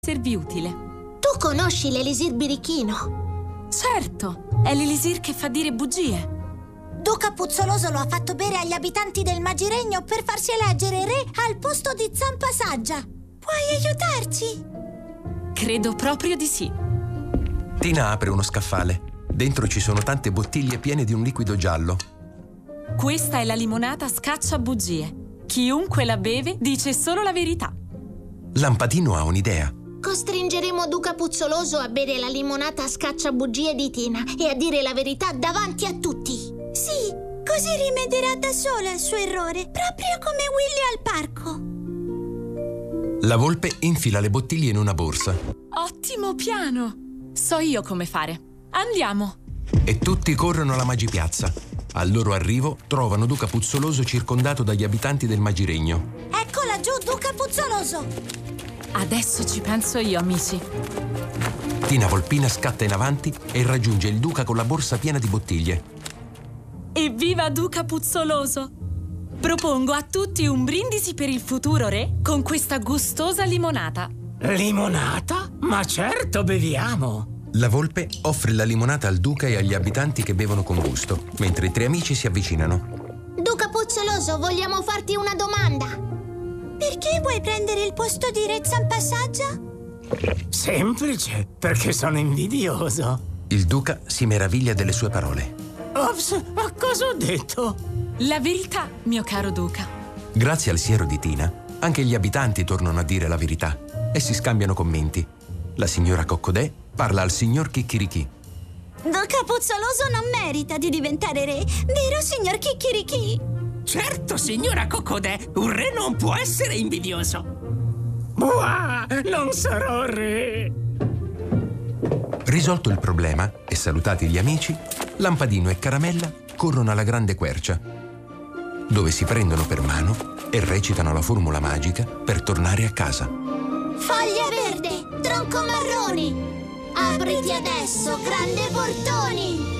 esservi utile. Tu conosci l'elisir birichino? Certo, è l'elisir che fa dire bugie. Duca Puzzoloso lo ha fatto bere agli abitanti del Magiregno per farsi eleggere re al posto di Zampa Saggia. Puoi aiutarci? Credo proprio di sì. Tina apre uno scaffale. Dentro ci sono tante bottiglie piene di un liquido giallo. Questa è la limonata scaccia bugie. Chiunque la beve dice solo la verità. Lampadino ha un'idea. Costringeremo Duca Puzzoloso a bere la limonata a scacciabugie di Tina e a dire la verità davanti a tutti. Sì, così rimedierà da sola al suo errore, proprio come Willy al parco. La volpe infila le bottiglie in una borsa. Ottimo piano! So io come fare. Andiamo! E tutti corrono alla Magipiazza. Al loro arrivo trovano Duca Puzzoloso circondato dagli abitanti del Magiregno. Ecco laggiù Duca Puzzoloso! Adesso ci penso io, amici. Tina Volpina scatta in avanti e raggiunge il duca con la borsa piena di bottiglie. Evviva Duca Puzzoloso! Propongo a tutti un brindisi per il futuro re con questa gustosa limonata. Limonata? Ma certo, beviamo! La volpe offre la limonata al duca e agli abitanti che bevono con gusto, mentre i tre amici si avvicinano. Duca Puzzoloso, vogliamo farti una domanda. Perché vuoi prendere il posto di re Zampa Saggia? Semplice, perché sono invidioso. Il duca si meraviglia delle sue parole. Ops, ma cosa ho detto? La verità, mio caro duca. Grazie al siero di Tina, anche gli abitanti tornano a dire la verità e si scambiano commenti. La signora Coccodè parla al signor Chicchirichì. Duca Puzzoloso non merita di diventare re, vero signor Chicchirichì? Certo, signora Coccodè, un re non può essere invidioso. Buah, non sarò re! Risolto il problema e salutati gli amici, Lampadino e Caramella corrono alla grande quercia, dove si prendono per mano e recitano la formula magica per tornare a casa. Foglia verde, tronco marroni, apriti adesso, grande portoni!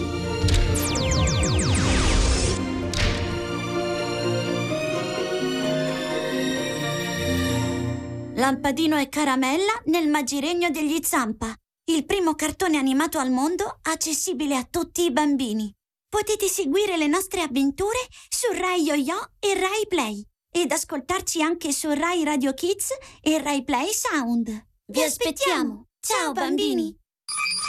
Lampadino e Caramella nel Magiregno degli Zampa, il primo cartone animato al mondo accessibile a tutti i bambini. Potete seguire le nostre avventure su Rai Yo-Yo e Rai Play ed ascoltarci anche su Rai Radio Kids e Rai Play Sound. Vi aspettiamo! Ciao bambini!